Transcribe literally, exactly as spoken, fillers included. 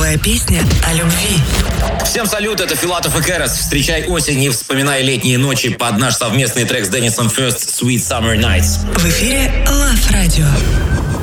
Новая песня о любви. Всем салют, это Филатов и Кэрос. Встречай осень и вспоминай летние ночи под наш совместный трек с Деннисом First, Sweet Summer Nights. В эфире Love Radio.